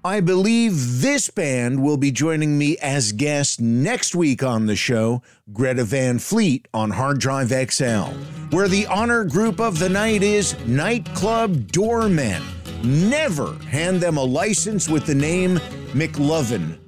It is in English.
I believe this band will be joining me as guest next week on the show, Greta Van Fleet on Hard Drive XL, where the honor group of the night is Nightclub Doormen. Never hand them a license with the name McLovin.